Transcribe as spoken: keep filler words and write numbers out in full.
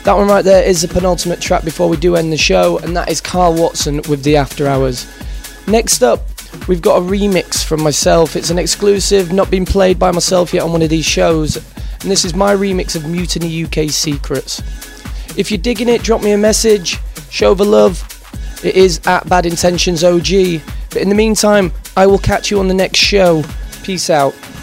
That one right there is the penultimate track before we do end the show, and that is Carl Watson with The After Hours. Next up, we've got a remix from myself. It's an exclusive, not been played by myself yet on one of these shows, and this is my remix of Mutiny U K Secrets. If you're digging it, drop me a message, show the love. It is at Bad Intentions O G. But in the meantime, I will catch you on the next show. Peace out.